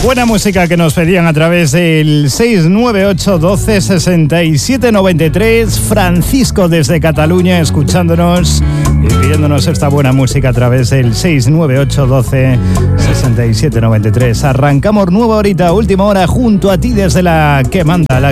Buena música que nos pedían a través del 698 12 67 93. Francisco desde Cataluña escuchándonos y pidiéndonos esta buena música a través del 698 12 67 93. Arrancamos nueva horita, última hora junto a ti desde la que manda, la